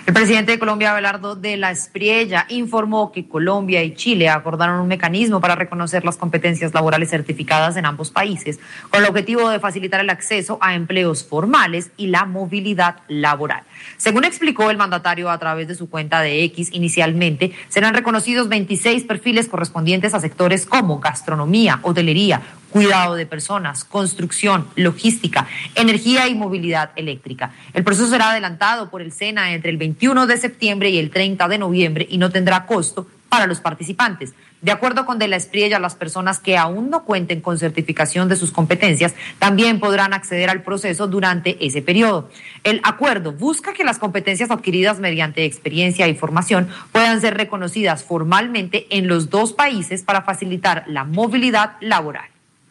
El presidente de Colombia, Abelardo de la Espriella, informó que Colombia y Chile acordaron un mecanismo para reconocer las competencias laborales certificadas en ambos países, con el objetivo de facilitar el acceso a empleos formales y la movilidad laboral. Según explicó el mandatario a través de su cuenta de X, inicialmente serán reconocidos 26 perfiles correspondientes a sectores como gastronomía, hotelería, cuidado de personas, construcción, logística, energía y movilidad eléctrica. El proceso será adelantado por el SENA entre el 21 de septiembre y el 30 de noviembre y no tendrá costo para los participantes. De acuerdo con de la Espriella, las personas que aún no cuenten con certificación de sus competencias también podrán acceder al proceso durante ese periodo. El acuerdo busca que las competencias adquiridas mediante experiencia y formación puedan ser reconocidas formalmente en los dos países para facilitar la movilidad laboral.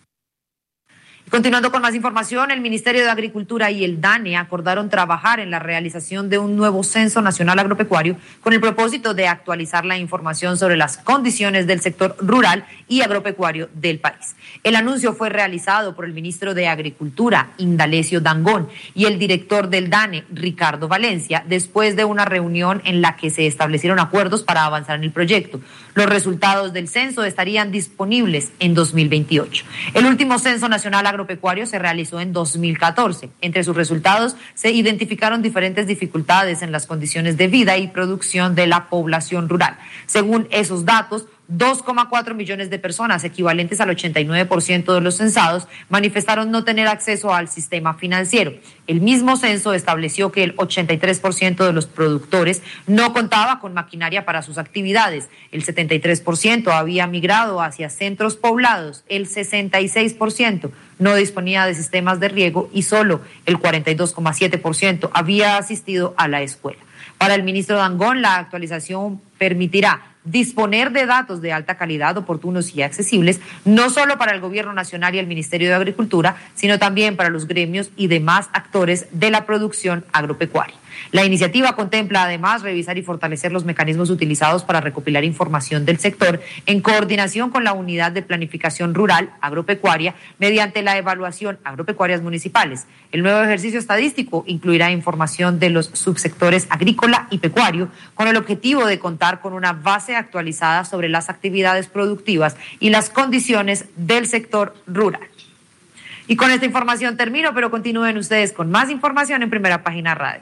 Continuando con más información, el Ministerio de Agricultura y el DANE acordaron trabajar en la realización de un nuevo Censo Nacional Agropecuario con el propósito de actualizar la información sobre las condiciones del sector rural y agropecuario del país. El anuncio fue realizado por el ministro de Agricultura, Indalecio Dangond, y el director del DANE, Ricardo Valencia, después de una reunión en la que se establecieron acuerdos para avanzar en el proyecto. Los resultados del censo estarían disponibles en 2028. El último Censo Nacional Agropecuario se realizó en 2014. Entre sus resultados se identificaron diferentes dificultades en las condiciones de vida y producción de la población rural. Según esos datos, 2,4 millones de personas, equivalentes al 89% de los censados, manifestaron no tener acceso al sistema financiero. El mismo censo estableció que el 83% de los productores no contaba con maquinaria para sus actividades, el 73% había migrado hacia centros poblados, el 66% no disponía de sistemas de riego y solo el 42,7% había asistido a la escuela. Para el ministro Dangond, la actualización permitirá disponer de datos de alta calidad, oportunos y accesibles, no solo para el Gobierno Nacional y el Ministerio de Agricultura, sino también para los gremios y demás actores de la producción agropecuaria. La iniciativa contempla además revisar y fortalecer los mecanismos utilizados para recopilar información del sector en coordinación con la Unidad de Planificación Rural Agropecuaria mediante la evaluación agropecuarias municipales. El nuevo ejercicio estadístico incluirá información de los subsectores agrícola y pecuario con el objetivo de contar con una base actualizada sobre las actividades productivas y las condiciones del sector rural. Y con esta información termino, pero continúen ustedes con más información en Primera Página Radio.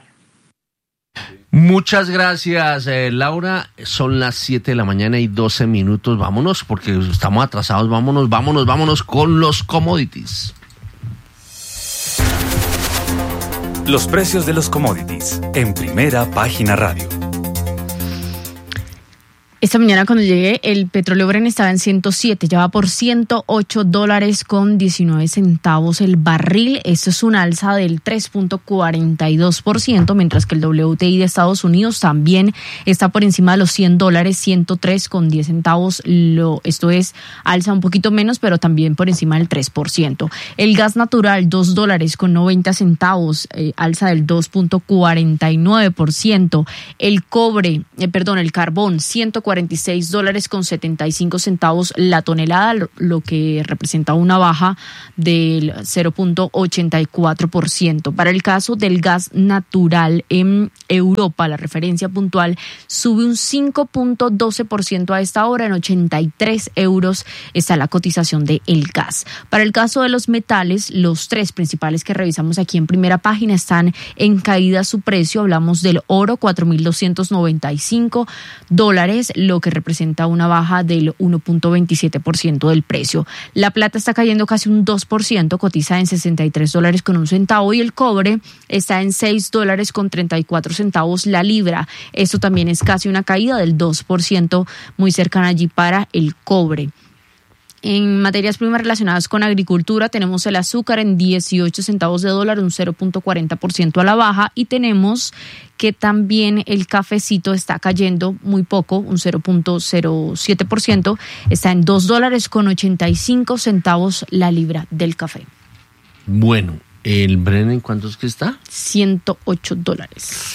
Muchas gracias, Laura. Son las 7 de la mañana y 12 minutos. Vámonos, porque estamos atrasados. Vámonos con los commodities. Los precios de los commodities en Primera Página Radio. Esta mañana cuando llegué, el petróleo Brent estaba en 107, ya va por $108.19 el barril. Esto es una alza del 3.42%, mientras que el WTI de Estados Unidos también está por encima de los $100, $103.10. Esto es alza un poquito menos, pero también por encima del 3%. El gas natural, $2.90, alza del 2.49%. El carbón, $146.75 la tonelada, lo que representa una baja del 0.84%. Para el caso del gas natural en Europa, la referencia puntual sube un 5.12% a esta hora, en 83 euros está la cotización del gas. Para el caso de los metales, los tres principales que revisamos aquí en Primera Página están en caída su precio. Hablamos del oro, $4.295, lo que representa una baja del 1.27% del precio. La plata está cayendo casi un 2%, cotiza en $63.01, y el cobre está en $6.34 la libra. Esto también es casi una caída del 2%, muy cercana allí para el cobre. En materias primas relacionadas con agricultura tenemos el azúcar en 18 centavos de dólar, un 0.40% a la baja, y tenemos que también el cafecito está cayendo muy poco, un 0.07%, está en $2.85 la libra del café. Bueno, ¿el Brent en cuánto es que está? $108.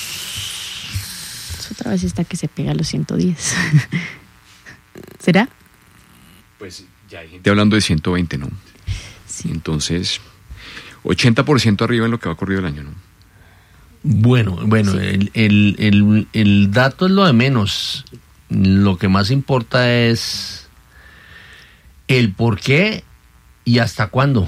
Otra vez está que se pega a los 110. ¿Será? Pues ya hay gente hablando de 120, ¿no? Sí. Entonces, 80% arriba en lo que va corrido el año, ¿no? Bueno, sí. el dato es lo de menos. Lo que más importa es el por qué y hasta cuándo.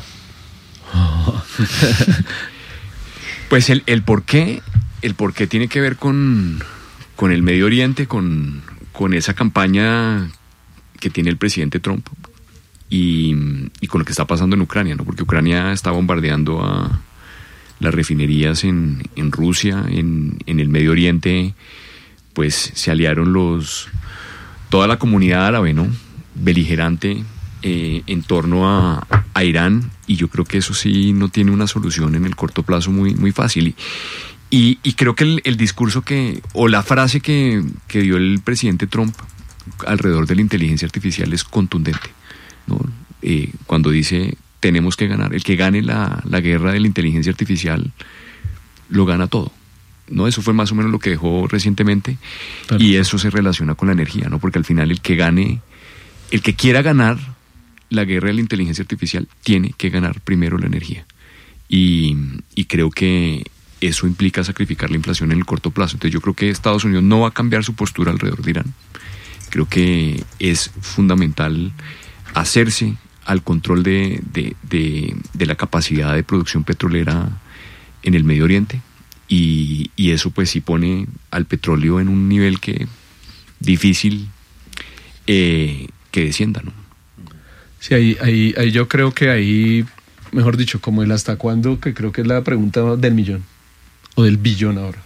Pues el por qué tiene que ver con el Medio Oriente, con esa campaña que tiene el presidente Trump y con lo que está pasando en Ucrania, ¿no? Porque Ucrania está bombardeando a las refinerías en Rusia, en el Medio Oriente, pues se aliaron toda la comunidad árabe, ¿no? Beligerante en torno a Irán, y yo creo que eso sí no tiene una solución en el corto plazo muy, muy fácil. Y creo que el discurso o la frase que dio el presidente Trump alrededor de la inteligencia artificial es contundente, ¿no? Cuando dice tenemos que ganar, el que gane la guerra de la inteligencia artificial lo gana todo, ¿no? Eso fue más o menos lo que dejó recientemente. Perfecto. Y eso se relaciona con la energía, ¿no? Porque al final el que quiera ganar la guerra de la inteligencia artificial tiene que ganar primero la energía, y creo que eso implica sacrificar la inflación en el corto plazo. Entonces yo creo que Estados Unidos no va a cambiar su postura alrededor de Irán. Creo que es fundamental hacerse al control de la capacidad de producción petrolera en el Medio Oriente, y eso pues sí pone al petróleo en un nivel que difícil que descienda, ¿no? Sí, ahí yo creo que ahí, mejor dicho, como el hasta cuándo, que creo que es la pregunta del millón o del billón ahora,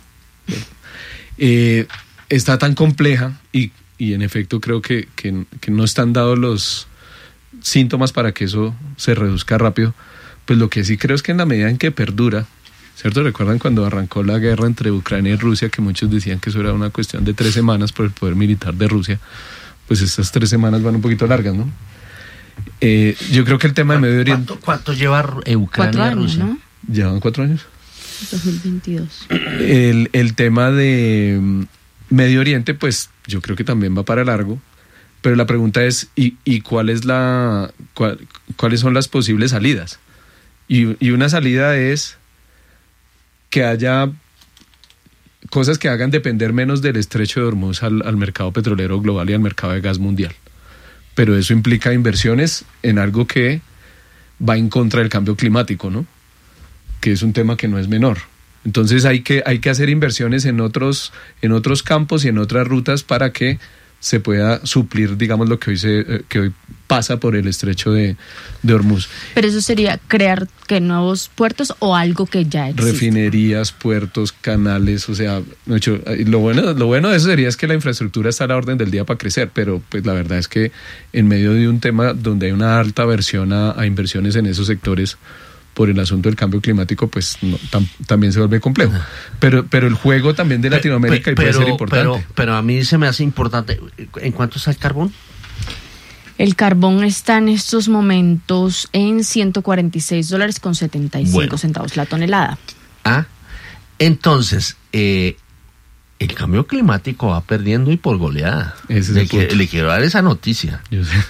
está tan compleja y en efecto creo que no están dados los síntomas para que eso se reduzca rápido. Pues lo que sí creo es que en la medida en que perdura, ¿cierto? ¿Recuerdan cuando arrancó la guerra entre Ucrania y Rusia, que muchos decían que eso era una cuestión de 3 semanas por el poder militar de Rusia? Pues estas 3 semanas van un poquito largas, ¿no? Yo creo que el tema de Medio Oriente... ¿Cuánto lleva Ucrania 4 años, Rusia? ¿no? ¿Llevan 4 años? 2022. El tema de Medio Oriente, pues yo creo que también va para largo, pero la pregunta es, ¿y cuáles son las posibles salidas? Y una salida es que haya cosas que hagan depender menos del estrecho de Hormuz al mercado petrolero global y al mercado de gas mundial. Pero eso implica inversiones en algo que va en contra del cambio climático, ¿no? Que es un tema que no es menor. Entonces hay que hacer inversiones en otros campos y en otras rutas para que se pueda suplir, digamos, lo que hoy pasa por el estrecho de Hormuz. Pero eso sería crear nuevos puertos o algo que ya existe. Refinerías, puertos, canales, o sea, lo bueno de eso sería es que la infraestructura está a la orden del día para crecer, pero pues la verdad es que en medio de un tema donde hay una alta aversión a inversiones en esos sectores por el asunto del cambio climático, pues también se vuelve complejo. Pero el juego también de Latinoamérica puede ser importante. Pero a mí se me hace importante. ¿En cuánto está el carbón? El carbón está en estos momentos en $146.75 centavos la tonelada. Entonces, el cambio climático va perdiendo y por goleada. Le quiero dar esa noticia. Yo sé.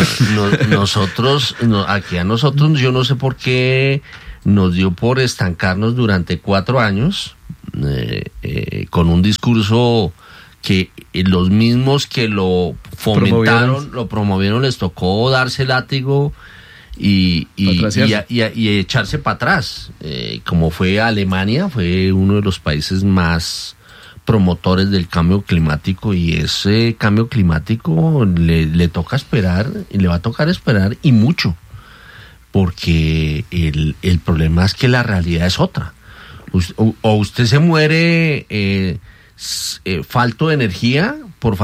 Aquí a nosotros, yo no sé por qué nos dio por estancarnos durante 4 años con un discurso que los mismos que lo fomentaron, lo promovieron, les tocó darse látigo y echarse para atrás. Como fue Alemania, fue uno de los países más promotores del cambio climático, y ese cambio climático le toca esperar, y le va a tocar esperar y mucho, porque el problema es que la realidad es otra. O usted se muere falto de energía,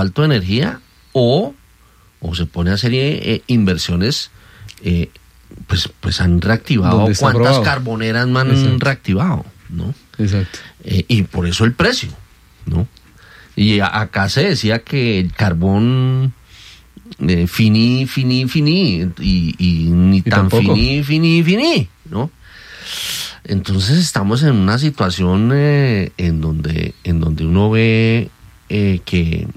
o se pone a hacer inversiones, pues han reactivado. ¿Cuántas carboneras han reactivado? ¿No? Exacto. Y por eso el precio, ¿no? Y acá se decía que el carbón finí, y ni tan finí, ¿no? Entonces estamos en una situación en donde uno ve que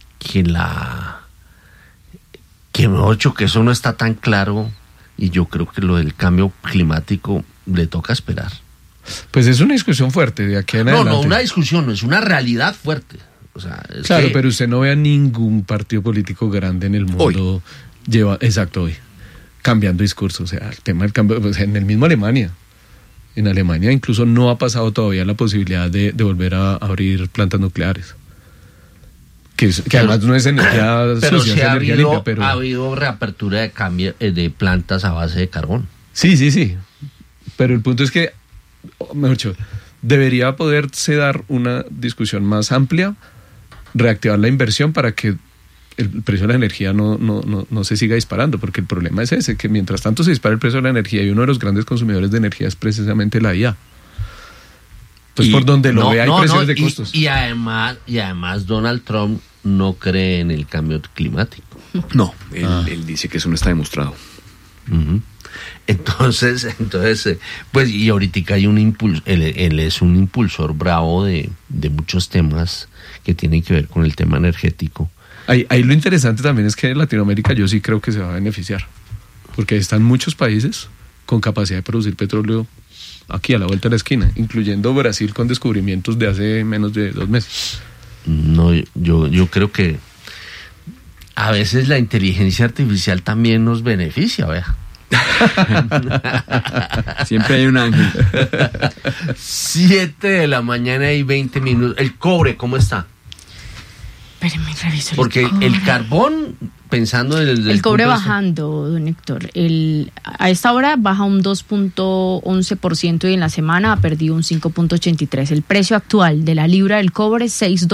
mejor dicho, que eso no está tan claro, y yo creo que lo del cambio climático le toca esperar. Pues es una discusión fuerte de aquí en adelante. No, una discusión, no, es una realidad fuerte. O sea, claro, pero usted no ve a ningún partido político grande en el mundo hoy, cambiando discurso. O sea, el tema del cambio, o sea, en el mismo Alemania. En Alemania incluso no ha pasado todavía la posibilidad de volver a abrir plantas nucleares. Que además no es energía pero sucia, sí es energía limpia, pero ha habido reapertura de cambio de plantas a base de carbón. Sí. Pero el punto es que, mejor dicho, debería poderse dar una discusión más amplia, reactivar la inversión para que el precio de la energía no se siga disparando, porque el problema es ese, que mientras tanto se dispara el precio de la energía y uno de los grandes consumidores de energía es precisamente la IA. Pues por donde lo vea hay presiones de costos. Y además Donald Trump no cree en el cambio climático. No, él dice que eso no está demostrado. Uh-huh. Entonces, pues, y ahorita hay un impulso, él es un impulsor bravo de muchos temas que tienen que ver con el tema energético. Ahí lo interesante también es que en Latinoamérica yo sí creo que se va a beneficiar, porque están muchos países con capacidad de producir petróleo aquí a la vuelta de la esquina, incluyendo Brasil con descubrimientos de hace menos de 2 meses. No, yo creo que a veces la inteligencia artificial también nos beneficia, vea. Siempre hay un ángel. 7:20 a.m. El cobre, ¿cómo está? Espérenme, reviso. Porque el carbón, pensando en el cobre bajando, don Héctor. A esta hora baja un 2.11% y en la semana ha perdido un 5.83%. El precio actual de la libra del cobre,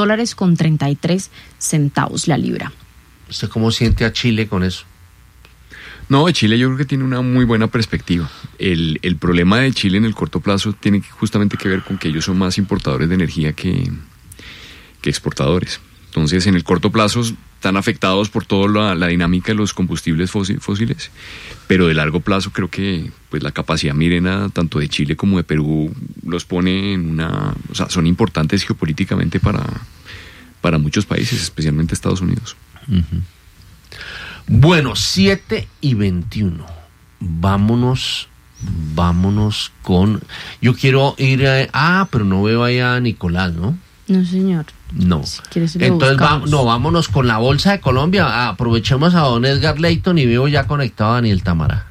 $6.33 la libra. ¿Usted cómo siente a Chile con eso? No, Chile yo creo que tiene una muy buena perspectiva. El problema de Chile en el corto plazo tiene justamente que ver con que ellos son más importadores de energía que exportadores. Entonces, en el corto plazo están afectados por toda la dinámica de los combustibles fósiles, pero de largo plazo creo que pues la capacidad mirena tanto de Chile como de Perú los pone en o sea, son importantes geopolíticamente para muchos países, especialmente Estados Unidos. Uh-huh. Bueno, 7:21. Vámonos con... Yo quiero ir pero no veo allá a Nicolás, ¿no? No, señor. No. Si quieres, entonces vámonos con la Bolsa de Colombia. Aprovechemos a don Edgar Leighton y veo ya conectado a Daniel Támara.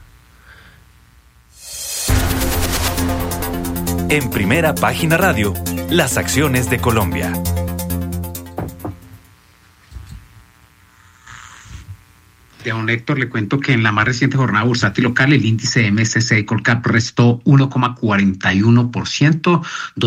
En Primera Página Radio, las acciones de Colombia. De don Héctor, le cuento que en la más reciente jornada bursátil local, el índice MSCI Colcap restó 1,41%,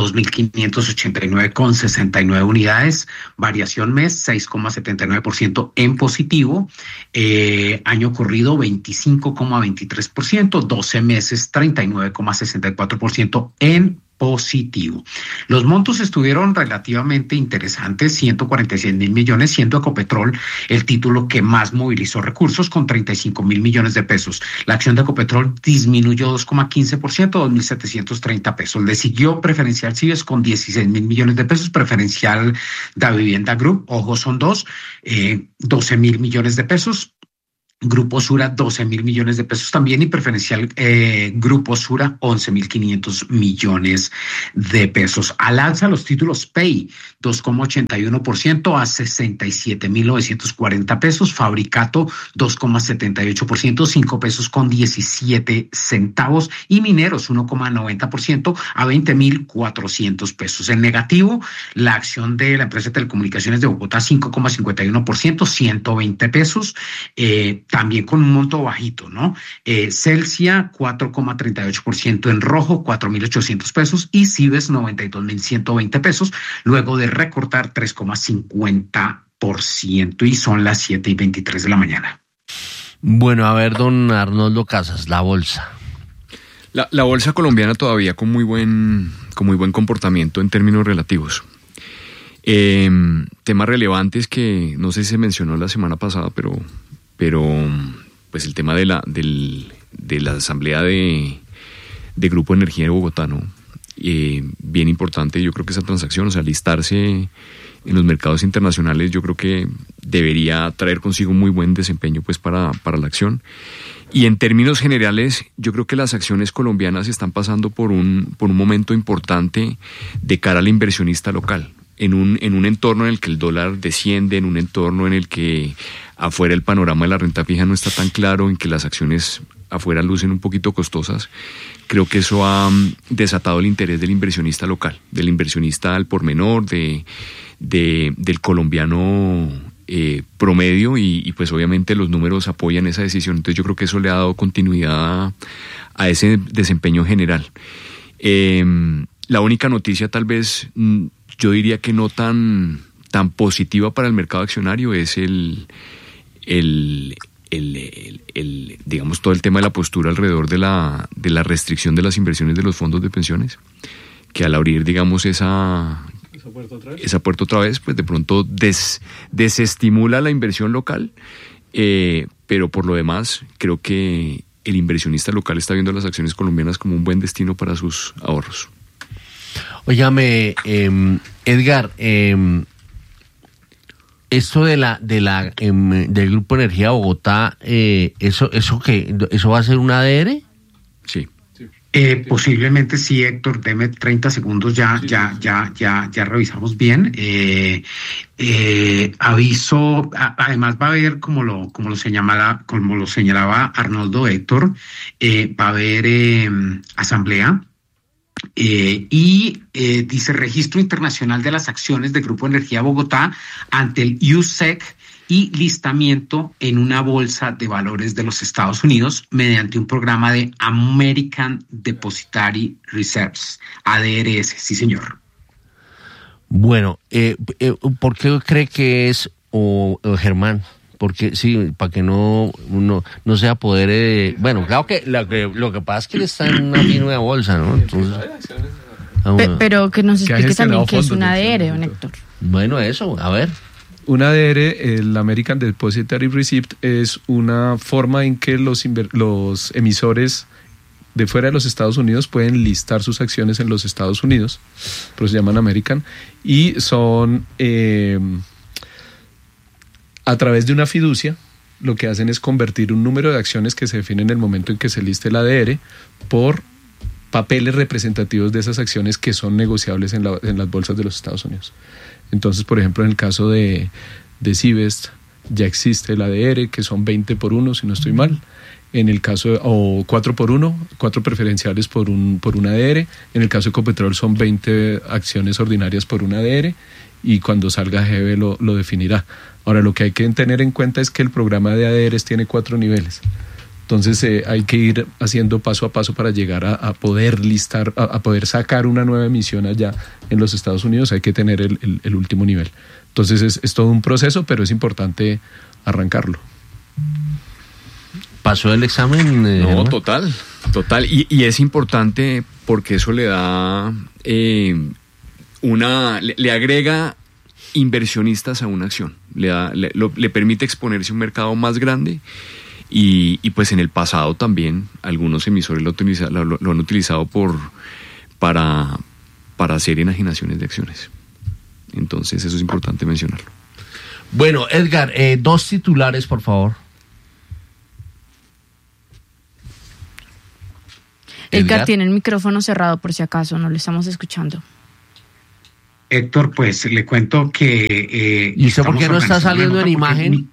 2.589,69 unidades, variación mes 6,79% en positivo, año corrido 25,23%, 12 meses 39,64% en positivo. Los montos estuvieron relativamente interesantes, 146.000 millones, siendo Ecopetrol el título que más movilizó recursos con 35.000 millones de pesos. La acción de Ecopetrol disminuyó 2,15%, 2.730 pesos. Le siguió Preferencial Cives con 16.000 millones de pesos, Preferencial Da Vivienda Group, ojo, son dos, 12.000 millones de pesos. Grupo Sura, 12.000 millones de pesos también, y Preferencial Grupo Sura, 11.500 millones de pesos. Al alza los títulos PEI, 2,81% a 67.940 pesos. Fabricato, 2,78%, 5 pesos con 17 centavos. Y Mineros, 1,90% a 20.400 pesos. En negativo, la acción de la empresa de telecomunicaciones de Bogotá, 5,51%, 120 pesos. También con un monto bajito, ¿no? Celsia, 4,38% en rojo, 4.800 pesos, y Cives, 92.120 pesos, luego de recortar 3,50%, y son las 7:23 de la mañana. Bueno, a ver, don Arnoldo Casas, la bolsa. La bolsa colombiana todavía con muy buen comportamiento en términos relativos. Temas relevantes que no sé si se mencionó la semana pasada, pero pues el tema de la asamblea de Grupo Energía de Bogotá, ¿no? Bien importante, yo creo que esa transacción, o sea, listarse en los mercados internacionales, yo creo que debería traer consigo muy buen desempeño pues para la acción. Y en términos generales, yo creo que las acciones colombianas están pasando por un momento importante de cara al inversionista local. En un entorno en el que el dólar desciende, en un entorno en el que afuera el panorama de la renta fija no está tan claro, en que las acciones afuera lucen un poquito costosas, creo que eso ha desatado el interés del inversionista local, del inversionista al por menor, del colombiano promedio, y pues obviamente los números apoyan esa decisión. Entonces yo creo que eso le ha dado continuidad a ese desempeño general. La única noticia, tal vez yo diría que no tan positiva para el mercado accionario, es digamos, todo el tema de la postura alrededor de la restricción de las inversiones de los fondos de pensiones, que al abrir, digamos, esa puerta otra vez, pues de pronto desestimula la inversión local, pero por lo demás creo que el inversionista local está viendo las acciones colombianas como un buen destino para sus ahorros. Óigame, Edgar, esto del Grupo Energía Bogotá, ¿eso va a ser un ADR? Sí. Posiblemente sí, Héctor, deme 30 segundos, ya revisamos bien. Aviso, además va a haber, como lo señalaba Arnoldo, Héctor, va a haber asamblea. Dice Registro Internacional de las Acciones del Grupo Energía Bogotá ante el USEC y listamiento en una bolsa de valores de los Estados Unidos mediante un programa de American Depositary Reserves, ADRS, sí señor. Bueno, ¿por qué cree que es, o Germán? Porque sí, para que no sea poder... bueno, claro que lo que pasa es que él está en una nueva bolsa, ¿no? Entonces, pero que nos explique también qué es un ADR, don Héctor. Bueno, eso, a ver. Un ADR, el American Depositary Receipt, es una forma en que los emisores de fuera de los Estados Unidos pueden listar sus acciones en los Estados Unidos, pero se llaman American, y son... a través de una fiducia, lo que hacen es convertir un número de acciones que se define en el momento en que se liste el ADR por papeles representativos de esas acciones que son negociables en las bolsas de los Estados Unidos. Entonces, por ejemplo, en el caso de Sivest ya existe el ADR, que son 20 por 1, si no estoy mal. En el caso, o 4 por 1, 4 preferenciales por un ADR. En el caso de Ecopetrol son 20 acciones ordinarias por un ADR, y cuando salga GB lo definirá. Ahora, lo que hay que tener en cuenta es que el programa de ADRs tiene 4 niveles. Entonces hay que ir haciendo paso a paso para llegar a poder listar, a poder sacar una nueva emisión allá en los Estados Unidos. Hay que tener el último nivel. Entonces es todo un proceso, pero es importante arrancarlo. ¿Pasó el examen? No, total. Y es importante porque eso le da le agrega inversionistas a una acción, le permite exponerse a un mercado más grande, y pues en el pasado también algunos emisores lo han utilizado para hacer enajenaciones de acciones. Entonces eso es importante mencionarlo. Bueno, Edgar, 2 titulares, por favor. Edgar tiene el micrófono cerrado por si acaso, no lo estamos escuchando. Héctor, pues le cuento que... ¿Y usted por qué no está saliendo en imagen?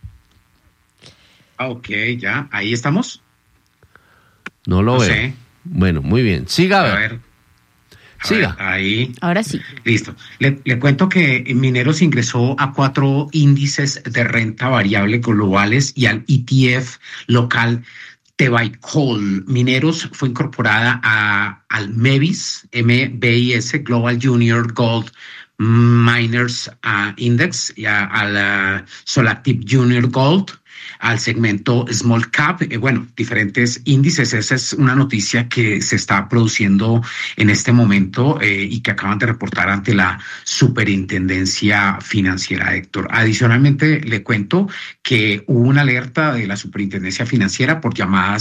Ok, ya, ahí estamos. No lo veo. Sé. Bueno, muy bien. Siga. A ver. Siga. Ahí. Ahora sí. Listo. Le cuento que Mineros ingresó a 4 índices de renta variable globales y al ETF local Tebaicol. Mineros fue incorporada al MEBIS, MBIS, Global Junior Gold Miners Index, y al Solactive Junior Gold, al segmento Small Cap, diferentes índices. Esa es una noticia que se está produciendo en este momento y que acaban de reportar ante la Superintendencia Financiera, Héctor. Adicionalmente, le cuento que hubo una alerta de la Superintendencia Financiera por llamadas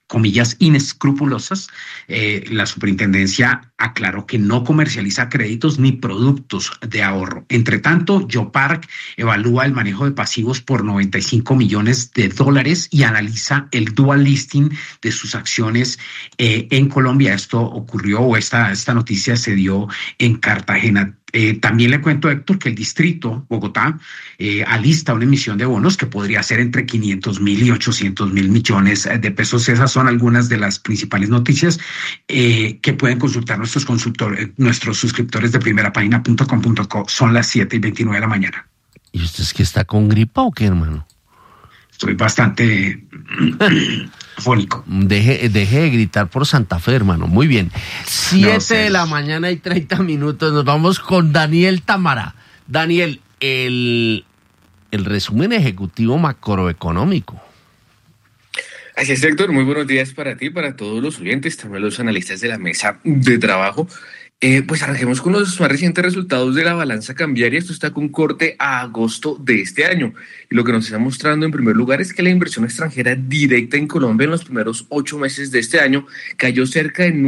comillas, inescrupulosas, la superintendencia aclaró que no comercializa créditos ni productos de ahorro. Entre tanto, Geopark evalúa el manejo de pasivos por $95 millones y analiza el dual listing de sus acciones en Colombia. Esto ocurrió, o esta noticia se dio en Cartagena. También le cuento, Héctor, que el distrito, Bogotá, alista una emisión de bonos que podría ser entre 500.000 y 800.000 millones de pesos. Esas son algunas de las principales noticias que pueden consultar nuestros suscriptores de primerapagina.com.co. Son las 7:29 de la mañana. ¿Y usted es que está con gripa o qué, hermano? Estoy bastante fónico. Deje de gritar por Santa Fe, hermano. Muy bien. 7 de la mañana y 30 minutos. Nos vamos con Daniel Támara. Daniel, el resumen ejecutivo macroeconómico. Así es, Héctor. Muy buenos días para ti, para todos los oyentes, también los analistas de la mesa de trabajo. Pues arranquemos con los más recientes resultados de la balanza cambiaria. Esto está con corte a agosto de este año. Y lo que nos está mostrando en primer lugar es que la inversión extranjera directa en Colombia en los primeros 8 meses de este año cayó cerca de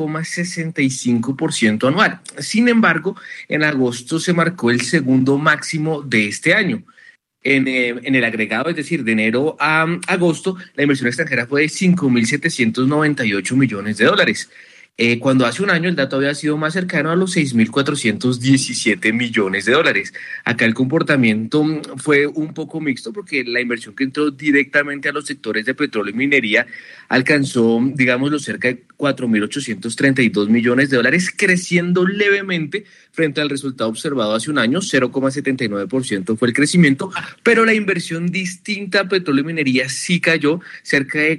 9,65% anual. Sin embargo, en agosto se marcó el segundo máximo de este año. En el agregado, es decir, de enero a agosto, la inversión extranjera fue de $5.798 millones. Cuando hace un año el dato había sido más cercano a los $6.417 millones. Acá el comportamiento fue un poco mixto porque la inversión que entró directamente a los sectores de petróleo y minería alcanzó, digamos, los cerca de $4.832 millones, creciendo levemente frente al resultado observado hace un año. 0,79% fue el crecimiento, pero la inversión distinta a petróleo y minería sí cayó cerca de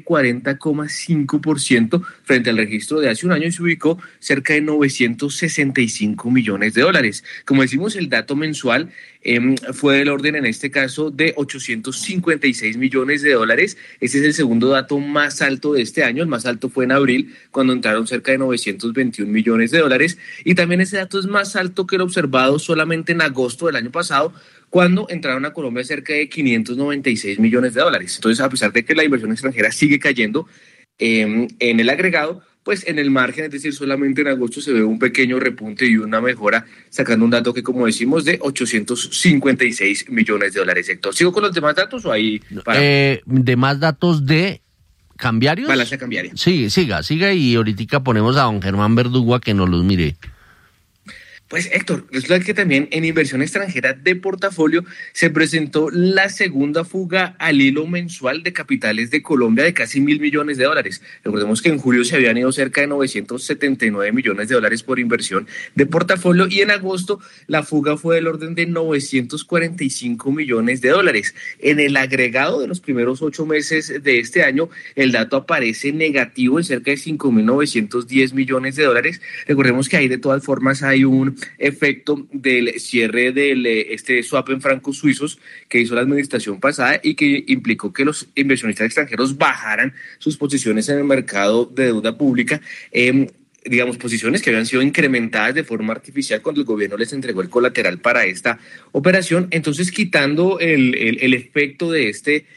40,5% frente al registro de hace un año y se ubicó cerca de $965 millones. Como decimos, el dato mensual fue del orden, en este caso, de $856 millones. Este es el segundo dato más alto de este año. El más alto fue en abril, cuando entraron cerca de $921 millones. Y también ese dato es más alto que el observado solamente en agosto del año pasado, cuando entraron a Colombia cerca de $596 millones. Entonces, a pesar de que la inversión extranjera sigue cayendo en el agregado, pues en el margen, es decir, solamente en agosto se ve un pequeño repunte y una mejora, sacando un dato que, como decimos, de $856 millones. Héctor, ¿sigo con los demás datos o ahí para? ¿Demás datos de cambiarios? Balanza cambiaria. Sí, siga, y ahorita ponemos a don Germán Verdugo a que nos los mire. Pues, Héctor, resulta que también en inversión extranjera de portafolio se presentó la segunda fuga al hilo mensual de capitales de Colombia de casi $1.000 millones. Recordemos que en julio se habían ido cerca de $979 millones por inversión de portafolio, y en agosto la fuga fue del orden de $945 millones. En el agregado de los primeros 8 meses de este año, el dato aparece negativo en cerca de $5.910 millones. Recordemos que ahí de todas formas hay un efecto del cierre del swap en francos suizos que hizo la administración pasada y que implicó que los inversionistas extranjeros bajaran sus posiciones en el mercado de deuda pública, digamos, posiciones que habían sido incrementadas de forma artificial cuando el gobierno les entregó el colateral para esta operación. Entonces, quitando el efecto de este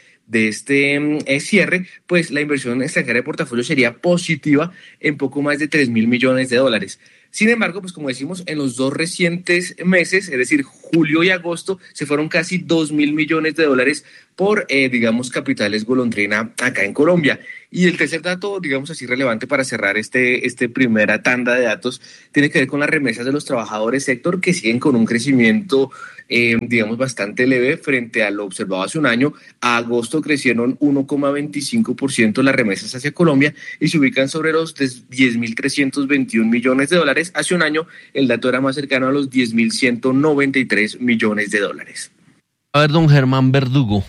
cierre, pues la inversión extranjera de portafolio sería positiva en poco más de $3.000 millones. Sin embargo, pues como decimos, en los 2 recientes meses, es decir, julio y agosto, se fueron casi $2.000 millones por, digamos, capitales golondrina acá en Colombia. Y el tercer dato, digamos así, relevante para cerrar este primera tanda de datos, tiene que ver con las remesas de los trabajadores, sector, que siguen con un crecimiento, digamos, bastante leve frente a lo observado hace un año. A agosto crecieron 1,25% las remesas hacia Colombia y se ubican sobre los $10.321 millones. Hace un año el dato era más cercano a los $10.193 millones. A ver, don Germán Verdugo,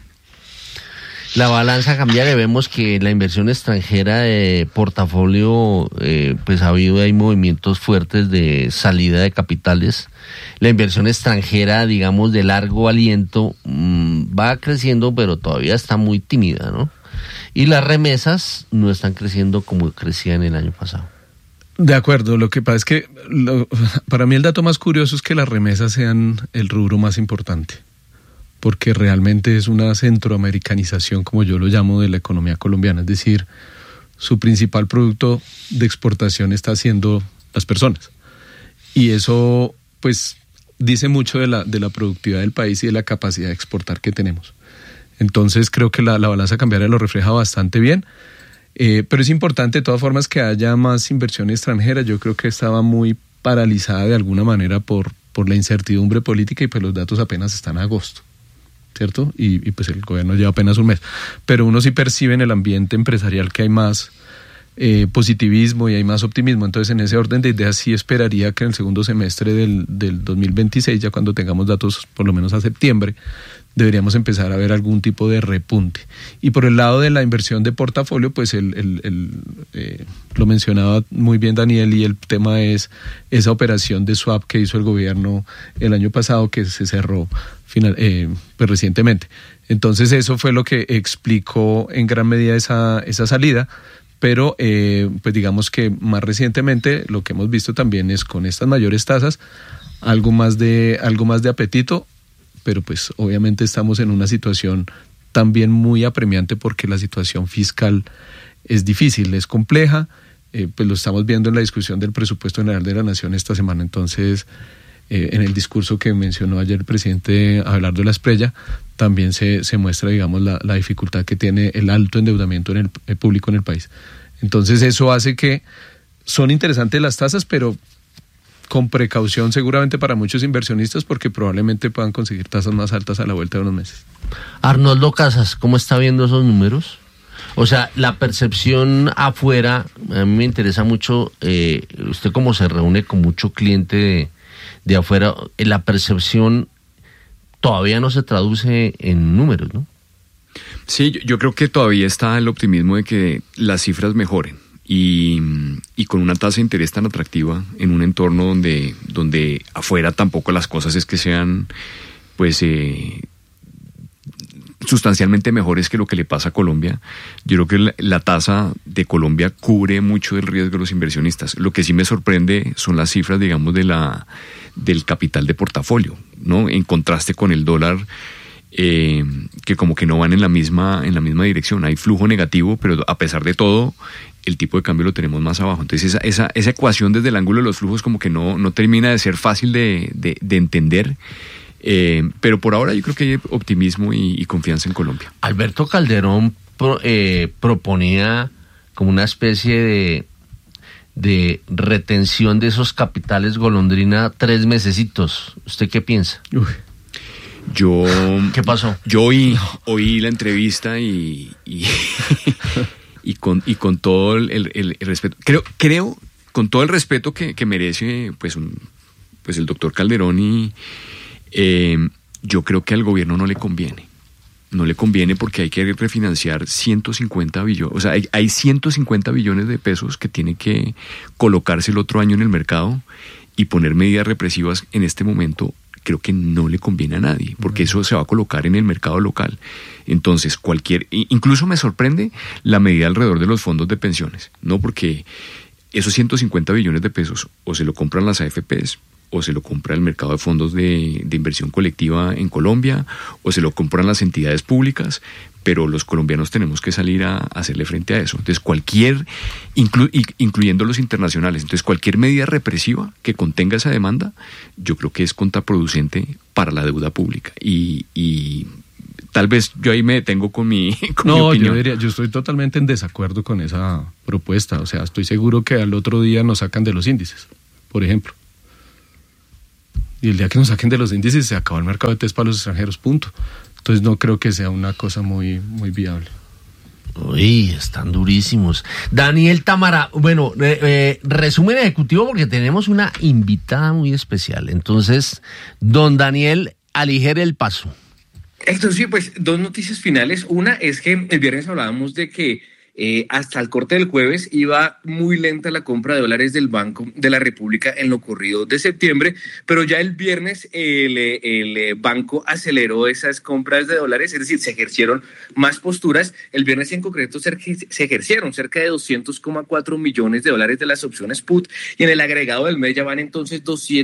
la balanza cambiaria, vemos que la inversión extranjera de portafolio, pues ha habido ahí movimientos fuertes de salida de capitales. La inversión extranjera, digamos, de largo aliento, va creciendo, pero todavía está muy tímida, ¿no? Y las remesas no están creciendo como crecían el año pasado. De acuerdo, lo que pasa es que para mí el dato más curioso es que las remesas sean el rubro más importante, porque realmente es una centroamericanización, como yo lo llamo, de la economía colombiana. Es decir, su principal producto de exportación está siendo las personas. Y eso, pues, dice mucho de la productividad del país y de la capacidad de exportar que tenemos. Entonces, creo que la balanza cambiaria lo refleja bastante bien. Pero es importante, de todas formas, que haya más inversión extranjera. Yo creo que estaba muy paralizada de alguna manera por la incertidumbre política y pues los datos apenas están a agosto, ¿cierto? Y pues el gobierno lleva apenas un mes. Pero uno sí percibe en el ambiente empresarial que hay más positivismo y hay más optimismo. Entonces, en ese orden de ideas sí esperaría que en el segundo semestre del 2026, ya cuando tengamos datos por lo menos a septiembre, deberíamos empezar a ver algún tipo de repunte. Y por el lado de la inversión de portafolio, pues lo mencionaba muy bien Daniel, y el tema es esa operación de swap que hizo el gobierno el año pasado, que se cerró pues recientemente. Entonces eso fue lo que explicó en gran medida esa salida. Pero pues digamos que más recientemente lo que hemos visto también es, con estas mayores tasas, algo más de apetito, pero pues obviamente estamos en una situación también muy apremiante porque la situación fiscal es difícil, es compleja, pues lo estamos viendo en la discusión del presupuesto general de la Nación esta semana. Entonces, en el discurso que mencionó ayer el presidente Abelardo Lasprella, también se muestra, digamos, la dificultad que tiene el alto endeudamiento en el público en el país. Entonces eso hace que son interesantes las tasas, pero con precaución seguramente para muchos inversionistas, porque probablemente puedan conseguir tasas más altas a la vuelta de unos meses. Arnoldo Casas, ¿cómo está viendo esos números? O sea, la percepción afuera, a mí me interesa mucho, usted como se reúne con mucho cliente de afuera, la percepción todavía no se traduce en números, ¿no? Sí, yo creo que todavía está el optimismo de que las cifras mejoren y con una tasa de interés tan atractiva en un entorno donde afuera tampoco las cosas es que sean pues sustancialmente mejores que lo que le pasa a Colombia. Yo creo que la tasa de Colombia cubre mucho del riesgo de los inversionistas. Lo que sí me sorprende son las cifras, digamos, del capital de portafolio, ¿no? En contraste con el dólar, que como que no van en la misma dirección. Hay flujo negativo, pero a pesar de todo, el tipo de cambio lo tenemos más abajo. Entonces esa ecuación desde el ángulo de los flujos como que no termina de ser fácil de entender. Pero por ahora yo creo que hay optimismo y confianza en Colombia. Alberto Calderón proponía como una especie de retención de esos capitales golondrina 3 mesecitos. ¿Usted qué piensa? ¿Qué pasó? Yo oí la entrevista y con todo el respeto, creo con todo el respeto que merece pues el doctor Calderón, yo creo que al gobierno no le conviene porque hay que refinanciar 150 billones, o sea, hay 150 billones de pesos que tiene que colocarse el otro año en el mercado, y poner medidas represivas en este momento creo que no le conviene a nadie, porque eso se va a colocar en el mercado local. Entonces, incluso me sorprende la medida alrededor de los fondos de pensiones, ¿no? Porque esos 150 billones de pesos o se lo compran las AFPs, o se lo compra el mercado de fondos de inversión colectiva en Colombia, o se lo compran las entidades públicas, pero los colombianos tenemos que salir a hacerle frente a eso. Entonces incluyendo los internacionales, entonces cualquier medida represiva que contenga esa demanda, yo creo que es contraproducente para la deuda pública. Y tal vez yo ahí me detengo con mi opinión. Yo estoy totalmente en desacuerdo con esa propuesta. O sea, estoy seguro que al otro día nos sacan de los índices, por ejemplo. Y el día que nos saquen de los índices se acabó el mercado de test para los extranjeros, punto. Entonces no creo que sea una cosa muy, muy viable. Uy, están durísimos. Daniel Támara, bueno, resumen ejecutivo porque tenemos una invitada muy especial. Entonces, don Daniel, aligere el paso. Héctor, sí, pues 2 noticias finales. Una es que el viernes hablábamos de que hasta el corte del jueves iba muy lenta la compra de dólares del Banco de la República en lo corrido de septiembre, pero ya el viernes el banco aceleró esas compras de dólares, es decir, se ejercieron más posturas. El viernes en concreto se ejercieron cerca de 200,4 millones de dólares de las opciones put, y en el agregado del mes ya van entonces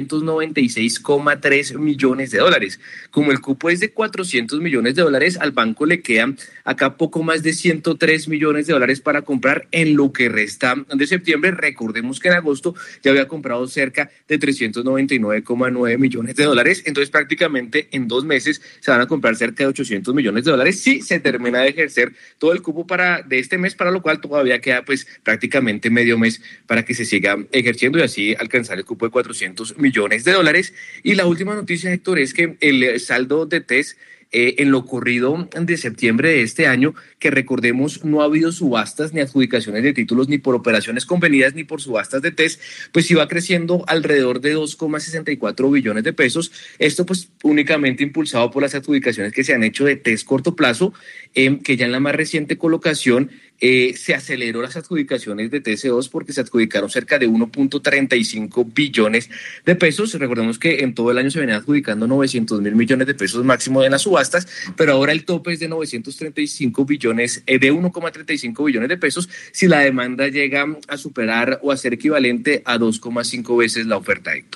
296,3 millones de dólares. Como el cupo es de 400 millones de dólares, al banco le quedan acá poco más de 103 millones de dólares dólares para comprar en lo que resta de septiembre. Recordemos que en agosto ya había comprado cerca de 399,9 millones de dólares, entonces prácticamente en 2 meses se van a comprar cerca de 800 millones de dólares si se termina de ejercer todo el cupo de este mes, para lo cual todavía queda pues prácticamente medio mes para que se siga ejerciendo y así alcanzar el cupo de 400 millones de dólares. Y la última noticia, Héctor, es que el saldo de TES en lo corrido de septiembre de este año, que recordemos no ha habido subastas ni adjudicaciones de títulos ni por operaciones convenidas ni por subastas de TES, pues iba creciendo alrededor de 2,64 billones de pesos. Esto pues únicamente impulsado por las adjudicaciones que se han hecho de TES corto plazo, que ya en la más reciente colocación se aceleró las adjudicaciones de TC2 porque se adjudicaron cerca de 1.35 billones de pesos. Recordemos que en todo el año se venía adjudicando 900 mil millones de pesos máximo en las subastas, pero ahora el tope es de 935 billones, de 1,35 billones de pesos, si la demanda llega a superar o a ser equivalente a 2,5 veces la oferta, Héctor.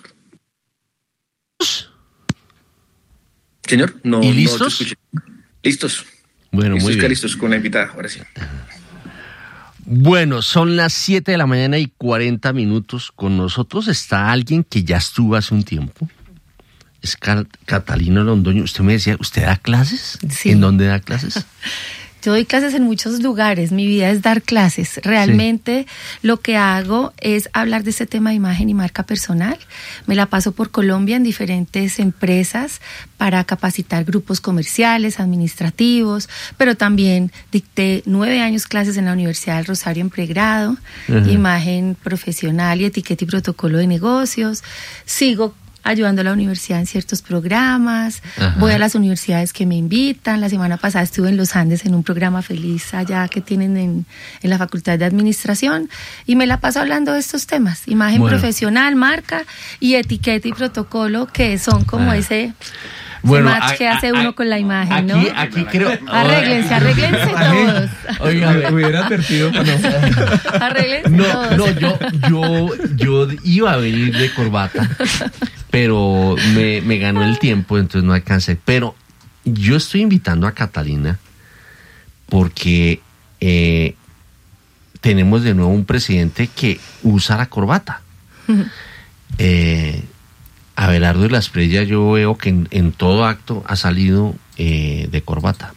Señor, no. ¿Y listos? No listos. Bueno, muy bien. Listos con la invitada, ahora sí. Bueno, son las 7 de la mañana y 40 minutos. Con nosotros está alguien que ya estuvo hace un tiempo. Es Catalina Londoño. Usted me decía, ¿usted da clases? Sí. ¿En dónde da clases? Yo doy clases en muchos lugares, mi vida es dar clases. Realmente lo que hago es hablar de este tema de imagen y marca personal. Me la paso por Colombia en diferentes empresas para capacitar grupos comerciales, administrativos, pero también dicté 9 años clases en la Universidad del Rosario en pregrado, imagen profesional y etiqueta y protocolo de negocios. Sigo ayudando a la universidad en ciertos programas, voy a las universidades que me invitan. La semana pasada estuve en Los Andes en un programa feliz allá que tienen en la Facultad de Administración y me la paso hablando de estos temas, imagen profesional, marca y etiqueta y protocolo, que son como ese match que hace uno con la imagen, ¿no? Aquí creo... Arréglense todos. Oiga, me hubiera advertido para no. Arréglense todos. Yo iba a venir de corbata, pero me ganó el tiempo, entonces no alcancé. Pero yo estoy invitando a Catalina porque tenemos de nuevo un presidente que usa la corbata. Abelardo de la Espriella, yo veo que en todo acto ha salido de corbata.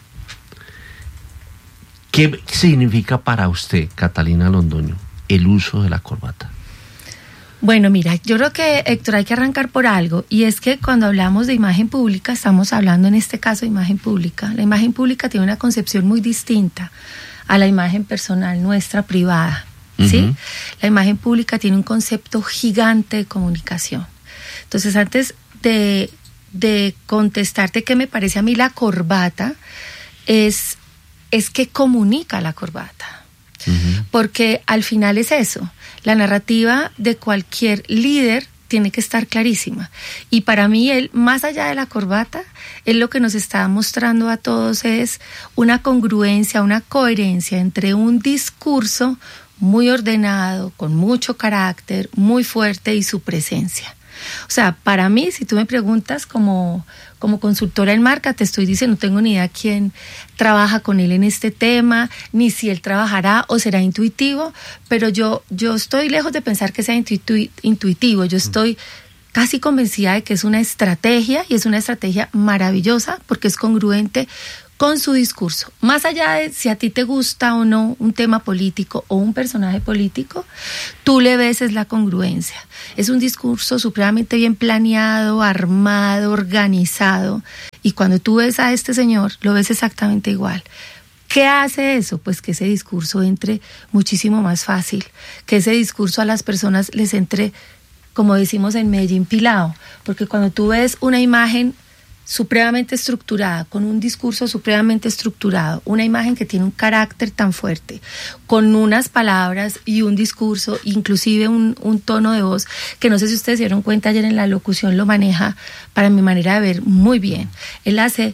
¿Qué significa para usted, Catalina Londoño, el uso de la corbata? Bueno, mira, yo creo que, Héctor, hay que arrancar por algo, y es que cuando hablamos de imagen pública, estamos hablando en este caso de imagen pública. La imagen pública tiene una concepción muy distinta a la imagen personal nuestra, privada, ¿sí? La imagen pública tiene un concepto gigante de comunicación. Entonces, antes de contestarte qué me parece a mí la corbata, es que comunica la corbata. Porque al final es eso. La narrativa de cualquier líder tiene que estar clarísima. Y para mí, él, más allá de la corbata, él lo que nos está mostrando a todos es una congruencia, una coherencia entre un discurso muy ordenado, con mucho carácter, muy fuerte, y su presencia. O sea, para mí, si tú me preguntas como consultora en marca, te estoy diciendo, no tengo ni idea quién trabaja con él en este tema, ni si él trabajará o será intuitivo, pero yo estoy lejos de pensar que sea intuitivo. Yo estoy casi convencida de que es una estrategia, y es una estrategia maravillosa porque es congruente con su discurso. Más allá de si a ti te gusta o no un tema político o un personaje político, tú le ves es la congruencia. Es un discurso supremamente bien planeado, armado, organizado, y cuando tú ves a este señor, lo ves exactamente igual. ¿Qué hace eso? Pues que ese discurso entre muchísimo más fácil, que ese discurso a las personas les entre, como decimos en Medellín, pilado, porque cuando tú ves una imagen supremamente estructurada, con un discurso supremamente estructurado, una imagen que tiene un carácter tan fuerte, con unas palabras y un discurso, inclusive un tono de voz, que no sé si ustedes se dieron cuenta ayer en la locución, lo maneja, para mi manera de ver, muy bien. Él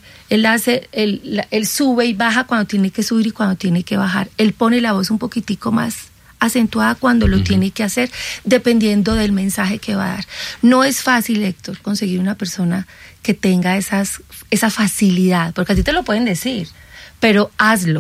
sube y baja cuando tiene que subir y cuando tiene que bajar. Él pone la voz un poquitico más acentuada cuando lo tiene que hacer, dependiendo del mensaje que va a dar. No es fácil, Héctor, conseguir una persona que tenga esa facilidad, porque a ti te lo pueden decir, pero hazlo.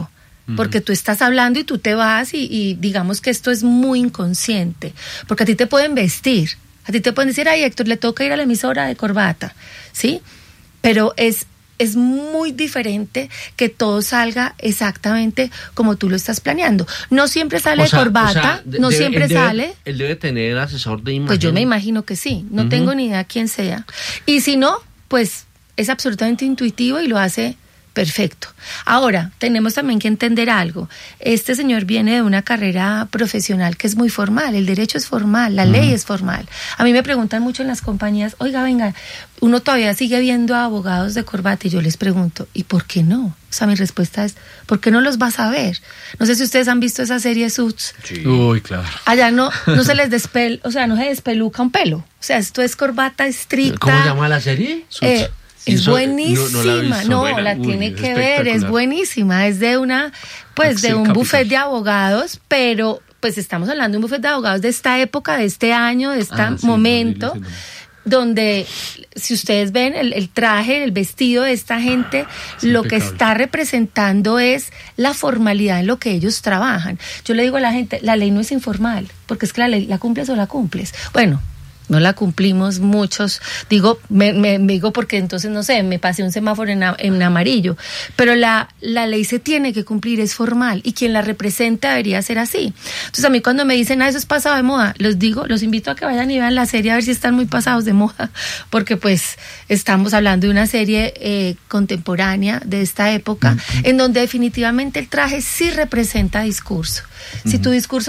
porque tú estás hablando y tú te vas y digamos que esto es muy inconsciente, porque a ti te pueden vestir, a ti te pueden decir, ay, Héctor, le toca ir a la emisora de corbata, ¿sí? Pero es muy diferente que todo salga exactamente como tú lo estás planeando. No siempre sale de corbata, no siempre sale. Él debe tener asesor de imagen. Pues yo me imagino que sí, no tengo ni idea quién sea. Y si no, pues es absolutamente intuitivo y lo hace perfecto. Ahora, tenemos también que entender algo. Este señor viene de una carrera profesional que es muy formal. El derecho es formal, la ley es formal. A mí me preguntan mucho en las compañías, oiga, venga, uno todavía sigue viendo a abogados de corbata, y yo les pregunto, ¿y por qué no? O sea, mi respuesta es, ¿por qué no los vas a ver? No sé si ustedes han visto esa serie Suits. Sí. Uy, claro. Allá no se les no se despeluca un pelo. O sea, esto es corbata estricta. ¿Cómo se llama la serie? Suits. Es buenísima, la tiene que ver, es buenísima, es de una, pues de un buffet de abogados, pero pues estamos hablando de un buffet de abogados de esta época, de este año, de este momento, donde si ustedes ven el traje, el vestido de esta gente, lo que está representando es la formalidad en lo que ellos trabajan. Yo le digo a la gente, la ley no es informal, porque es que la ley la cumples o la cumples. Bueno, no la cumplimos muchos, digo, me digo porque entonces, no sé, me pasé un semáforo en amarillo, pero la ley se tiene que cumplir, es formal, y quien la representa debería ser así. Entonces a mí cuando me dicen, eso es pasado de moda, los invito a que vayan y vean la serie a ver si están muy pasados de moda, porque pues estamos hablando de una serie contemporánea de esta época, en donde definitivamente el traje sí representa discurso. Si tu discurso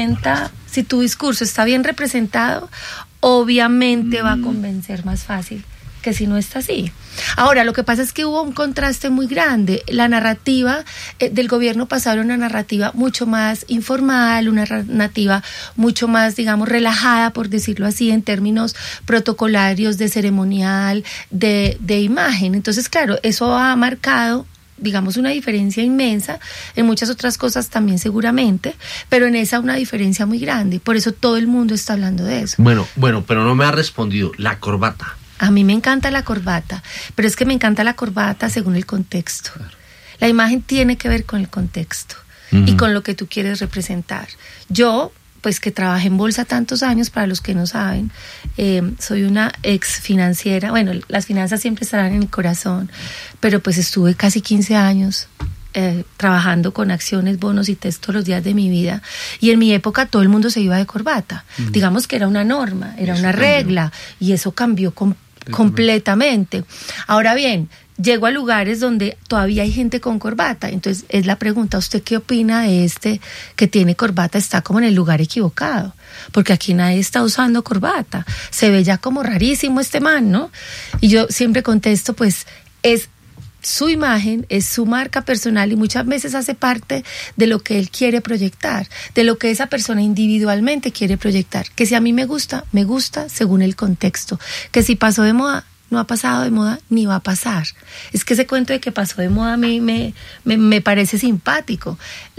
está bien representado, obviamente va a convencer más fácil que si no está así. Ahora, lo que pasa es que hubo un contraste muy grande. La narrativa del gobierno pasado era una narrativa mucho más informal, una narrativa mucho más, digamos, relajada, por decirlo así, en términos protocolarios, de ceremonial, de imagen. Entonces, claro, eso ha marcado, digamos, una diferencia inmensa, en muchas otras cosas también seguramente, pero en esa una diferencia muy grande, por eso todo el mundo está hablando de eso. Bueno, pero no me ha respondido, la corbata. A mí me encanta la corbata, pero es que me encanta la corbata según el contexto. Claro. La imagen tiene que ver con el contexto y con lo que tú quieres representar. Yo, pues que trabajé en bolsa tantos años, para los que no saben, soy una ex financiera. Bueno, las finanzas siempre estarán en mi corazón, pero pues estuve casi 15 años trabajando con acciones, bonos y test todos los días de mi vida, y en mi época todo el mundo se iba de corbata. Digamos que era una norma, era una regla, y eso cambió completamente. Ahora bien, llego a lugares donde todavía hay gente con corbata, entonces es la pregunta, ¿usted qué opina de este que tiene corbata? Está como en el lugar equivocado, porque aquí nadie está usando corbata, se ve ya como rarísimo este man, ¿no? Y yo siempre contesto, pues es su imagen, es su marca personal, y muchas veces hace parte de lo que él quiere proyectar, de lo que esa persona individualmente quiere proyectar, que si a mí me gusta según el contexto, que si pasó de moda, no ha pasado de moda ni va a pasar. Es que ese cuento de que pasó de moda a mí me parece simpático.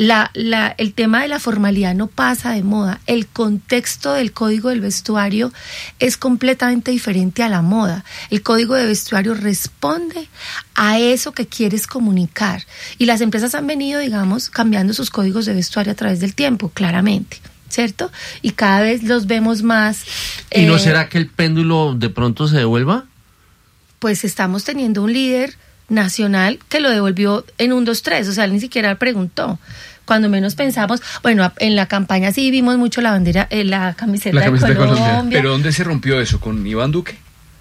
El tema de la formalidad no pasa de moda. El contexto del código del vestuario es completamente diferente a la moda. El código de vestuario responde a eso que quieres comunicar. Y las empresas han venido, digamos, cambiando sus códigos de vestuario a través del tiempo, claramente, ¿cierto? Y cada vez los vemos más. ¿Y no será que el péndulo de pronto se devuelva? Pues estamos teniendo un líder nacional que lo devolvió en 1, 2, 3, o sea, él ni siquiera preguntó. Cuando menos pensamos, bueno, en la campaña sí vimos mucho la bandera, la camiseta de Colombia. ¿Pero dónde se rompió eso? ¿Con Iván Duque?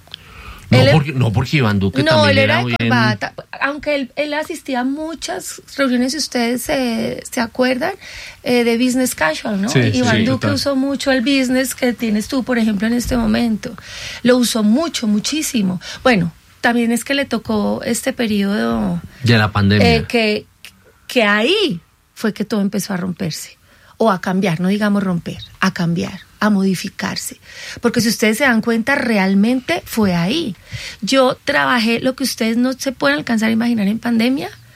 No, porque Iván Duque no, también él era de bien... corbata, aunque él asistía a muchas reuniones, si ustedes se acuerdan, de business casual, ¿no? Sí, Iván Duque total. usó mucho el business que tienes tú, por ejemplo, en este momento. Lo usó muchísimo. Bueno, también es que le tocó este periodo de la pandemia. Que ahí fue que todo empezó a romperse, o a cambiar, no digamos romper, a cambiar, a modificarse, porque si ustedes se dan cuenta, realmente fue ahí. Yo trabajé lo que ustedes no se pueden alcanzar a imaginar en pandemia,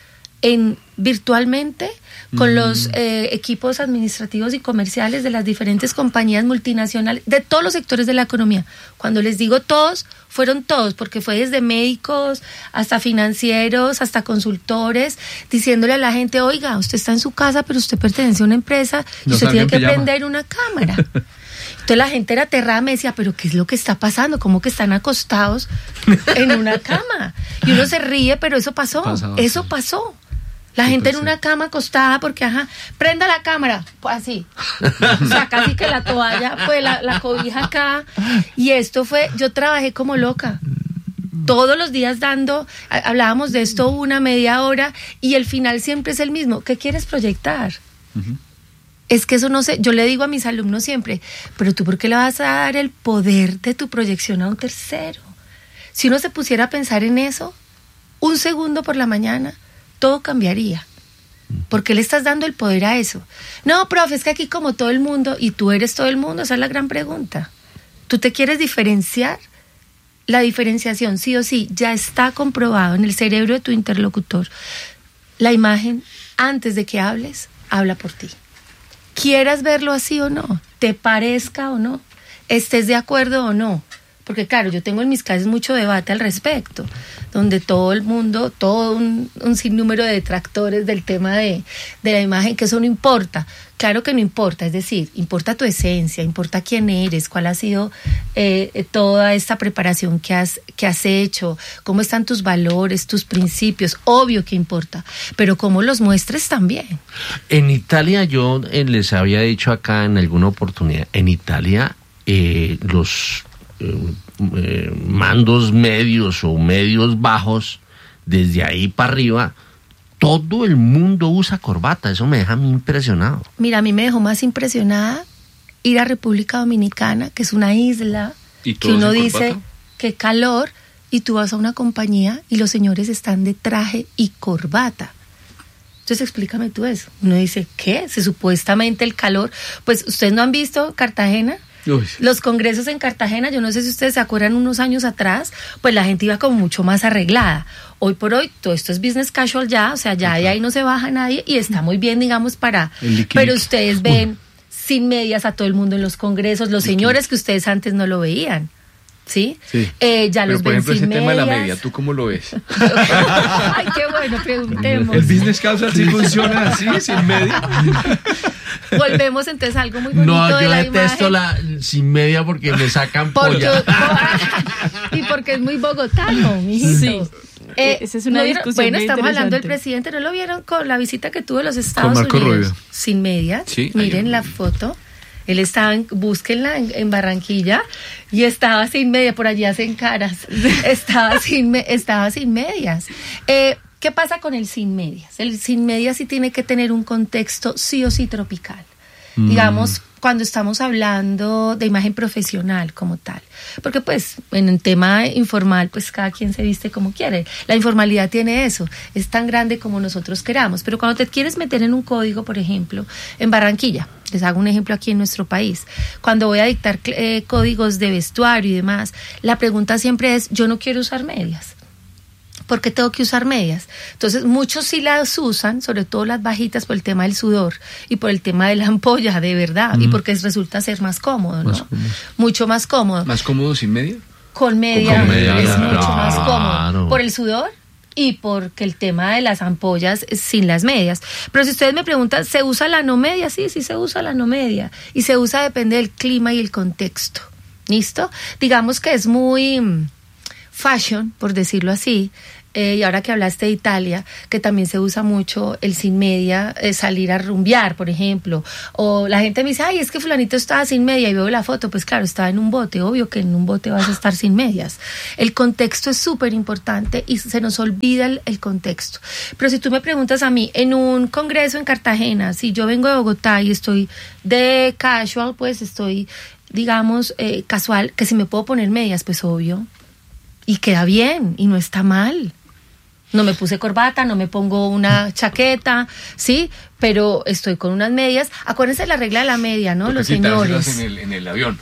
virtualmente con los equipos administrativos y comerciales de las diferentes compañías multinacionales, de todos los sectores de la economía. Cuando les digo todos, fueron todos, porque fue desde médicos hasta financieros, hasta consultores, diciéndole a la gente, oiga, usted está en su casa, pero usted pertenece a una empresa y No usted tiene que pijama. prender una cámara. Entonces la gente era aterrada, me decía, pero ¿qué es lo que está pasando? ¿Cómo que están acostados en una cama? Y uno se ríe, pero eso pasó. Eso pasó. La gente en una cama acostada porque, prenda la cámara, pues así. O sea, casi que la toalla, pues la cobija acá. Y esto fue, yo trabajé como loca. Todos los días hablábamos de esto una media hora y el final siempre es el mismo. ¿Qué quieres proyectar? Es que eso no sé, yo le digo a mis alumnos siempre, pero tú ¿por qué le vas a dar el poder de tu proyección a un tercero? Si uno se pusiera a pensar en eso, un segundo por la mañana, todo cambiaría. ¿Por qué le estás dando el poder a eso? No, profe, es que aquí como todo el mundo, y tú eres todo el mundo, esa es la gran pregunta. ¿Tú te quieres diferenciar? La diferenciación, sí o sí, ya está comprobado en el cerebro de tu interlocutor. La imagen, antes de que hables, habla por ti. Quieras verlo así o no, te parezca o no, estés de acuerdo o no. Porque claro, yo tengo en mis clases mucho debate al respecto, donde todo el mundo, todo un sinnúmero de detractores del tema de la imagen, que eso no importa. Claro que no importa, es decir, importa tu esencia, importa quién eres, cuál ha sido toda esta preparación que has hecho, cómo están tus valores, tus principios, obvio que importa, pero cómo los muestres también. En Italia, yo les había dicho acá en alguna oportunidad, en Italia los mandos medios o medios bajos, desde ahí para arriba, todo el mundo usa corbata. Eso me deja a mí impresionado. Mira, a mí me dejó más impresionada ir a República Dominicana, que es una isla que uno dice que calor, y tú vas a una compañía y los señores están de traje y corbata. Entonces explícame tú eso. Uno dice, ¿qué? Si supuestamente el calor, pues ustedes no han visto Cartagena. Uy. Los congresos en Cartagena, yo no sé si ustedes se acuerdan, unos años atrás, pues la gente iba como mucho más arreglada. Hoy por hoy todo esto es business casual ya, o sea, ya de ahí no se baja nadie y está muy bien, digamos, pero ustedes ven sin medias a todo el mundo en los congresos, los señores que ustedes antes no lo veían. ¿Sí? Sí. Ya pero los por ven ejemplo, sin ese tema de la medias. media, ¿tú cómo lo ves? Ay, qué bueno, preguntemos. El business casual sí funciona así, sin media. Volvemos entonces a algo muy bonito No, de yo la detesto imagen. la sin media porque me sacan Porque, polla. y porque es muy bogotano, mijito. Sí. Esa es una ¿no vieron? discusión Bueno, muy estamos hablando del interesante. presidente, ¿no lo vieron con la visita que tuvo a los Estados Con Marco Unidos? Rubio. Sin medias. Sí, Miren ahí. la foto. Él estaba, búsquenla en Barranquilla, y estaba sin media, por allí hacen caras. Estaba sin medias. ¿Qué pasa con el sin medias? El sin medias sí tiene que tener un contexto sí o sí tropical. Digamos, cuando estamos hablando de imagen profesional como tal. Porque pues en el tema informal, pues cada quien se viste como quiere. La informalidad tiene eso, es tan grande como nosotros queramos. Pero cuando te quieres meter en un código, por ejemplo, en Barranquilla, les hago un ejemplo aquí en nuestro país, cuando voy a dictar códigos de vestuario y demás, la pregunta siempre es, yo no quiero usar medias. ¿Por qué tengo que usar medias? Entonces muchos sí las usan, sobre todo las bajitas, por el tema del sudor y por el tema de la ampolla, de verdad, y porque resulta ser más cómodo, ¿no? Más cómodo. Mucho más cómodo. ¿Más cómodo sin media? Con media, Con media, es claro. mucho más cómodo. Por el sudor y porque el tema de las ampollas sin las medias. Pero si ustedes me preguntan, ¿se usa la no media? Sí, sí se usa la no media. Y se usa depende del clima y el contexto. ¿Listo? Digamos que es muy fashion, por decirlo así. Y ahora que hablaste de Italia, que también se usa mucho el sin media, salir a rumbear, por ejemplo. O la gente me dice, ay, es que fulanito estaba sin media, y veo la foto, pues claro, estaba en un bote. Obvio que en un bote vas a estar sin medias. El contexto es súper importante y se nos olvida el contexto. Pero si tú me preguntas a mí, en un congreso en Cartagena, si yo vengo de Bogotá y estoy de casual, pues estoy, digamos, casual, que si me puedo poner medias, pues obvio. Y queda bien, y no está mal. No me puse corbata, no me pongo una chaqueta, ¿sí? Pero estoy con unas medias. Acuérdense la regla de la media, ¿no? Los señores. En el avión.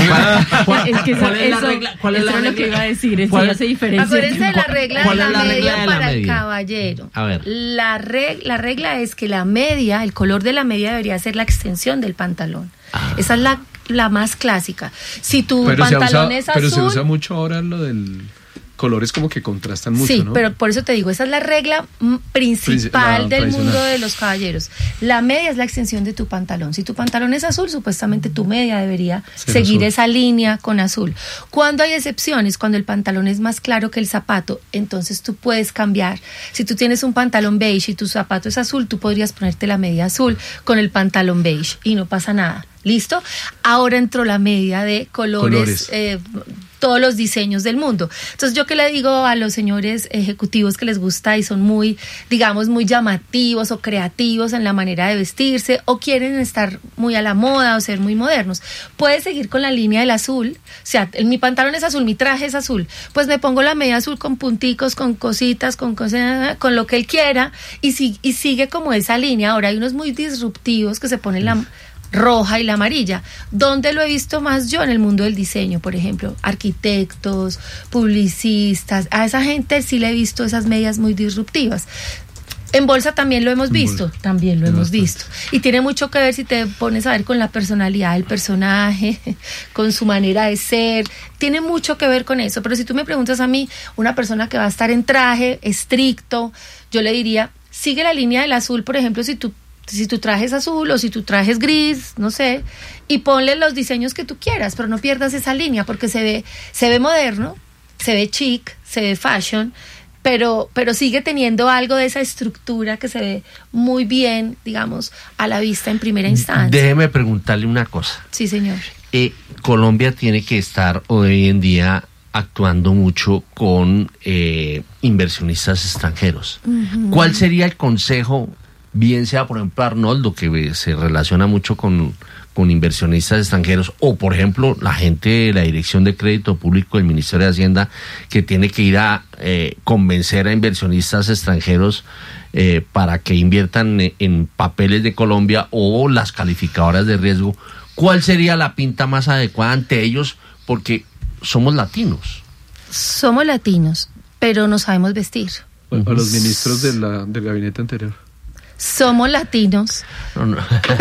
Es que ¿Cuál es la regla? ¿Cuál es eso la es lo regla? que iba a decir, eso ¿Cuál- hace diferencia. Acuérdense de la regla de ¿Cuál la es la regla media de la para el media? caballero. A ver. La regla es que la media, el color de la media debería ser la extensión del pantalón. Esa es la más clásica. Si tu pantalón es azul... Pero se usa mucho ahora lo del... Colores como que contrastan mucho, sí, ¿no? pero por eso te digo, esa es la regla principal del tradicional. mundo de los caballeros. La media es la extensión de tu pantalón. Si tu pantalón es azul, supuestamente tu media debería seguir azul. esa línea con azul. Cuando hay excepciones, cuando el pantalón es más claro que el zapato, entonces tú puedes cambiar. Si tú tienes un pantalón beige y tu zapato es azul, tú podrías ponerte la media azul con el pantalón beige y no pasa nada. ¿Listo? Ahora entró la media de colores. Todos los diseños del mundo. Entonces, yo que le digo a los señores ejecutivos que les gusta y son muy, digamos, muy llamativos o creativos en la manera de vestirse o quieren estar muy a la moda o ser muy modernos, puedes seguir con la línea del azul. O sea, mi pantalón es azul, mi traje es azul, pues me pongo la media azul con punticos, con cositas, con lo que él quiera y sigue como esa línea. Ahora hay unos muy disruptivos que se ponen la roja y la amarilla. ¿Dónde lo he visto más yo? En el mundo del diseño, por ejemplo, arquitectos, publicistas, a esa gente sí le he visto esas medias muy disruptivas. En bolsa también lo hemos visto, también lo hemos visto. Y tiene mucho que ver si te pones a ver con la personalidad del personaje, con su manera de ser, tiene mucho que ver con eso. Pero si tú me preguntas a mí, una persona que va a estar en traje estricto, yo le diría, sigue la línea del azul, por ejemplo, si tu traje es azul o si tu traje es gris, no sé, y ponle los diseños que tú quieras, pero no pierdas esa línea porque se ve moderno, se ve chic, se ve fashion, pero sigue teniendo algo de esa estructura que se ve muy bien, digamos, a la vista en primera instancia. Déjeme preguntarle una cosa. Sí, señor. Colombia tiene que estar hoy en día actuando mucho con inversionistas extranjeros. Uh-huh. ¿Cuál sería el consejo? Bien sea, por ejemplo, Arnoldo, que se relaciona mucho con inversionistas extranjeros, o, por ejemplo, la gente de la Dirección de Crédito Público del Ministerio de Hacienda, que tiene que ir a convencer a inversionistas extranjeros para que inviertan en papeles de Colombia o las calificadoras de riesgo. ¿Cuál sería la pinta más adecuada ante ellos? Porque somos latinos. Somos latinos, pero no sabemos vestir. A los ministros del gabinete anterior. Somos latinos, No.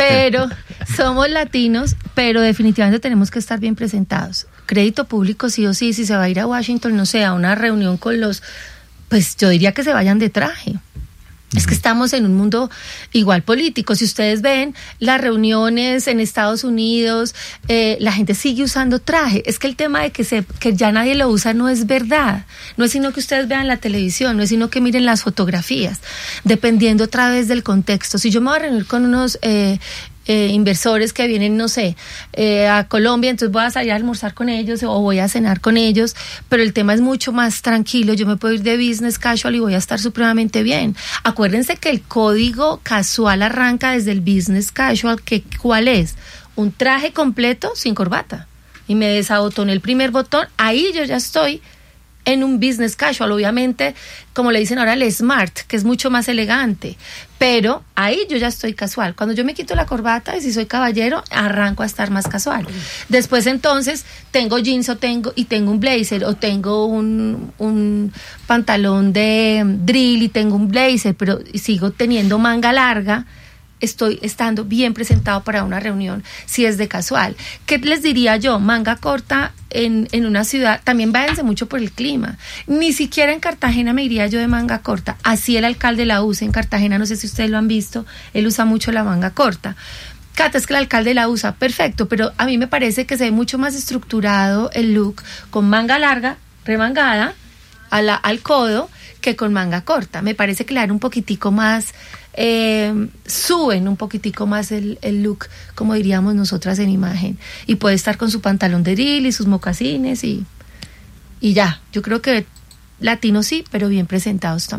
pero definitivamente tenemos que estar bien presentados. Crédito público sí o sí, si se va a ir a Washington, no sé, a una reunión con pues yo diría que se vayan de traje. Es que estamos en un mundo igual político. Si ustedes ven las reuniones en Estados Unidos, la gente sigue usando traje. Es que el tema de que ya nadie lo usa no es verdad. No es sino que ustedes vean la televisión, no es sino que miren las fotografías, dependiendo otra vez del contexto. Si yo me voy a reunir con unos inversores que vienen, no sé, a Colombia, entonces voy a salir a almorzar con ellos o voy a cenar con ellos, pero el tema es mucho más tranquilo. Yo me puedo ir de business casual y voy a estar supremamente bien. Acuérdense que el código casual arranca desde el business casual, que ¿cuál es? Un traje completo sin corbata. Y me desabotoné el primer botón, ahí yo ya estoy en un business casual, obviamente, como le dicen ahora, el smart, que es mucho más elegante, pero ahí yo ya estoy casual. Cuando yo me quito la corbata y si soy caballero, arranco a estar más casual. Después entonces tengo jeans o tengo un blazer o tengo un pantalón de drill y tengo un blazer, pero sigo teniendo manga larga. Estoy estando bien presentado para una reunión, si es de casual. ¿Qué les diría yo? Manga corta en una ciudad, también váyanse mucho por el clima. Ni siquiera en Cartagena me iría yo de manga corta. Así el alcalde la usa en Cartagena, no sé si ustedes lo han visto, él usa mucho la manga corta. Cata, es que el alcalde la usa, perfecto, pero a mí me parece que se ve mucho más estructurado el look con manga larga, remangada, al codo, que con manga corta. Me parece que le dan un poquitico más... suben un poquitico más el look, como diríamos nosotras en imagen, y puede estar con su pantalón de drill y sus mocasines y ya. Yo creo que latinos sí, pero bien presentados también.